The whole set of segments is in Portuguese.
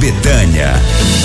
Betânia.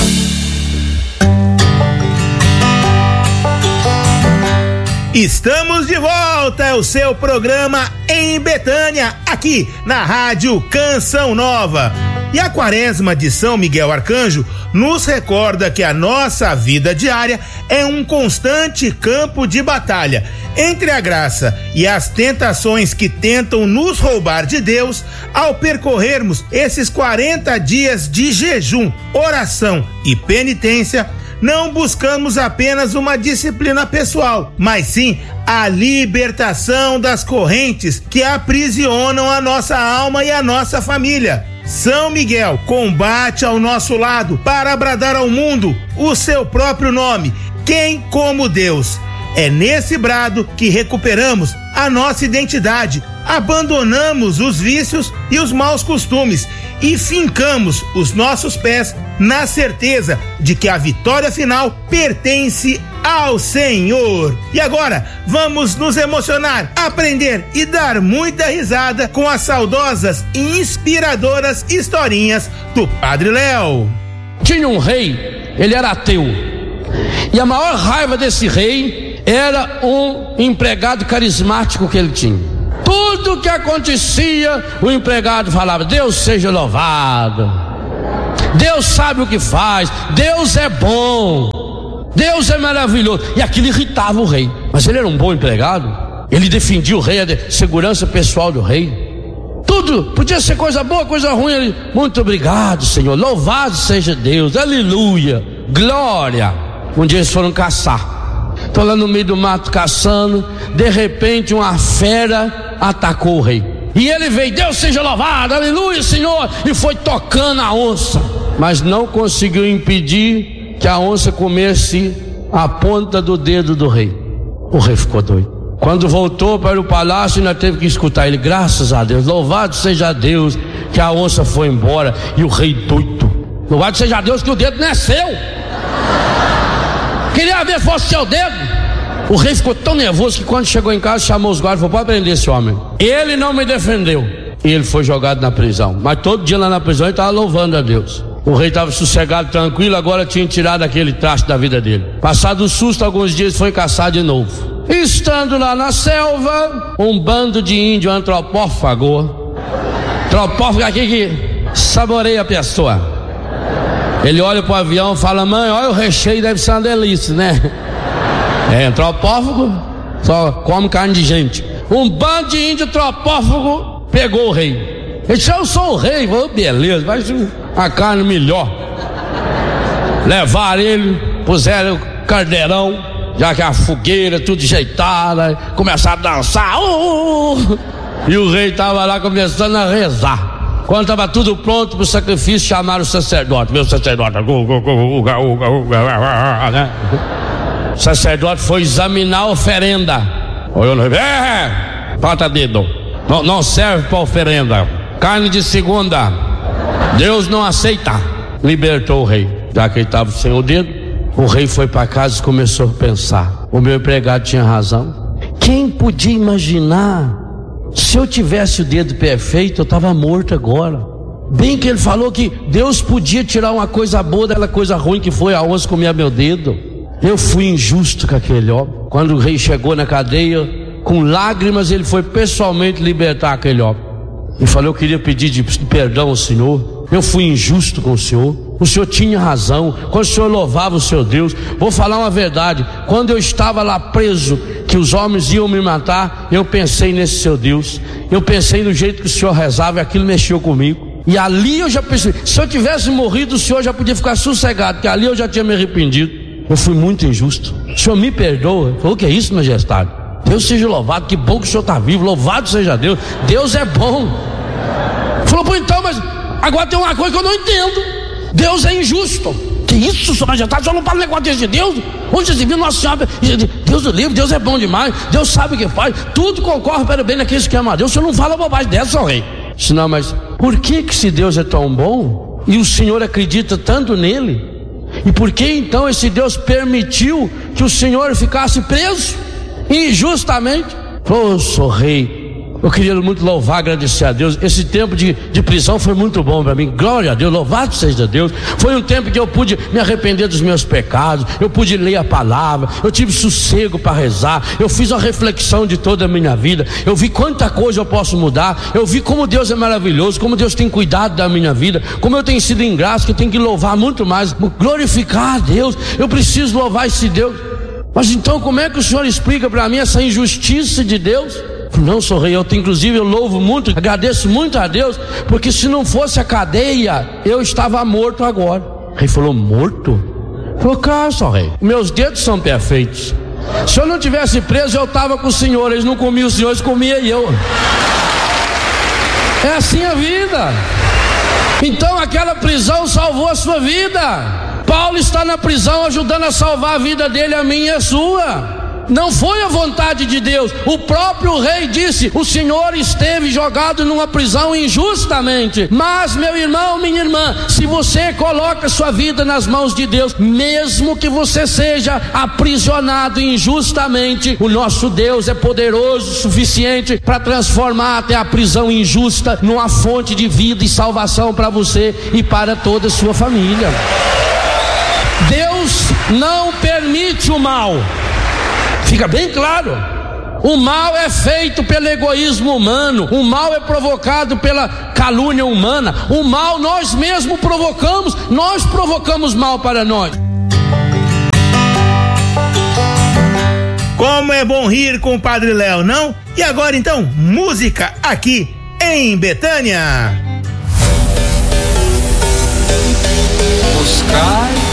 Estamos de volta, é o seu programa Em Betânia, aqui na Rádio Canção Nova. E a Quaresma de São Miguel Arcanjo nos recorda que a nossa vida diária é um constante campo de batalha entre a graça e as tentações que tentam nos roubar de Deus. Ao percorrermos esses 40 dias de jejum, oração e penitência, não buscamos apenas uma disciplina pessoal, mas sim a libertação das correntes que aprisionam a nossa alma e a nossa família. São Miguel combate ao nosso lado para bradar ao mundo o seu próprio nome, quem como Deus. É nesse brado que recuperamos a nossa identidade, abandonamos os vícios e os maus costumes e fincamos os nossos pés na certeza de que a vitória final pertence ao Senhor. E agora, vamos nos emocionar, aprender e dar muita risada com as saudosas e inspiradoras historinhas do Padre Léo. Tinha um rei, ele era ateu, e a maior raiva desse rei era um empregado carismático que ele tinha. Tudo que acontecia, o empregado falava: Deus seja louvado, Deus sabe o que faz, Deus é bom, Deus é maravilhoso. E aquilo irritava o rei, mas ele era um bom empregado, ele defendia o rei, a segurança pessoal do rei. Tudo, podia ser coisa boa, coisa ruim, ele: muito obrigado, Senhor, louvado seja Deus, aleluia, glória. Um dia eles foram caçar, estou lá no meio do mato caçando, de repente uma fera atacou o rei, e ele veio: Deus seja louvado, aleluia, Senhor, e foi tocando a onça, mas não conseguiu impedir que a onça comesse a ponta do dedo do rei. O rei ficou doido. Quando voltou para o palácio, ainda teve que escutar ele: graças a Deus, louvado seja Deus que a onça foi embora. E o rei doido: louvado seja Deus que o dedo não é seu, queria ver se fosse seu dedo. O rei ficou tão nervoso que quando chegou em casa chamou os guardas e falou: pode prender esse homem, ele não me defendeu. E ele foi jogado na prisão, mas todo dia lá na prisão ele estava louvando a Deus. O rei estava sossegado, tranquilo, agora tinha tirado aquele traste da vida dele. Passado o susto, alguns dias foi caçar de novo. Estando lá na selva, um bando de índio antropófago aqui que saboreia a pessoa. Ele olha pro avião e fala: mãe, olha o recheio, deve ser uma delícia, né? É, antropófago só come carne de gente. Um bando de índio antropófago pegou o rei. Ele disse: eu sou o rei. Oh, beleza, vai a carne melhor. Levaram ele, puseram o caldeirão, já que a fogueira tudo ajeitada, começaram a dançar. E o rei estava lá começando a rezar. Quando estava tudo pronto para o sacrifício, chamaram o sacerdote. Meu sacerdote, né? O sacerdote foi examinar a oferenda. Olhou no rei: bota dedo, não serve para oferenda, carne de segunda, Deus não aceita. Libertou o rei. Já que ele estava sem o dedo, o rei foi para casa e começou a pensar: o meu empregado tinha razão. Quem podia imaginar? Se eu tivesse o dedo perfeito, eu estava morto agora. Bem que ele falou que Deus podia tirar uma coisa boa daquela coisa ruim que foi a onça comer meu dedo. Eu fui injusto com aquele homem. Quando o rei chegou na cadeia, com lágrimas ele foi pessoalmente libertar aquele homem e falou: eu queria pedir perdão ao senhor, eu fui injusto com o senhor tinha razão, quando o senhor louvava o seu Deus. Vou falar uma verdade: quando eu estava lá preso, que os homens iam me matar, eu pensei nesse seu Deus, eu pensei no jeito que o senhor rezava, e aquilo mexeu comigo. E ali eu já pensei: se eu tivesse morrido, o senhor já podia ficar sossegado, porque ali eu já tinha me arrependido. Eu fui muito injusto, o senhor me perdoa. Falou: o que é isso, majestade? Deus seja louvado, que bom que o senhor está vivo, louvado seja Deus, Deus é bom. Falou: pô, então, mas agora tem uma coisa que eu não entendo: Deus é injusto. Que isso, sua majestade, o senhor não fala negócio desse de Deus? Onde você viu Nossa Senhora? Deus do livro, Deus é bom demais, Deus sabe o que faz, tudo concorre para o bem naqueles que amam a Deus. O senhor não fala bobagem dessa, seu rei. Disse: não, mas por que se Deus é tão bom e o senhor acredita tanto nele, e por que então esse Deus permitiu que o senhor ficasse preso injustamente? Falou: sou rei, Eu queria muito louvar, agradecer a Deus. Esse tempo de prisão foi muito bom para mim. Glória a Deus, louvado seja Deus. Foi um tempo que eu pude me arrepender dos meus pecados. Eu pude ler a palavra. Eu tive sossego para rezar. Eu fiz uma reflexão de toda a minha vida. Eu vi quanta coisa eu posso mudar. Eu vi como Deus é maravilhoso, como Deus tem cuidado da minha vida, como eu tenho sido ingrato, que eu tenho que louvar muito mais, glorificar a Deus. Eu preciso louvar esse Deus. Mas então como é que o Senhor explica para mim essa injustiça de Deus? Não, sou rei, inclusive eu louvo muito, agradeço muito a Deus, porque se não fosse a cadeia, eu estava morto agora. O rei falou, morto? Falou, cara, sou rei, meus dedos são perfeitos. Se eu não tivesse preso, eu estava com o Senhor. Eles não comiam o Senhor, eles comiam eu. É assim a vida. Então aquela prisão salvou a sua vida. Paulo está na prisão ajudando a salvar a vida dele, a minha e a sua. Não foi a vontade de Deus. O próprio rei disse: o Senhor esteve jogado numa prisão injustamente. Mas, meu irmão, minha irmã, se você coloca sua vida nas mãos de Deus, mesmo que você seja aprisionado injustamente, o nosso Deus é poderoso o suficiente para transformar até a prisão injusta numa fonte de vida e salvação para você e para toda a sua família. Deus não permite o mal. Fica bem claro. O mal é feito pelo egoísmo humano. O mal é provocado pela calúnia humana. O mal nós mesmos provocamos. Nós provocamos mal para nós. Como é bom rir com o Padre Léo, não? E agora então, música aqui em Betânia. Buscai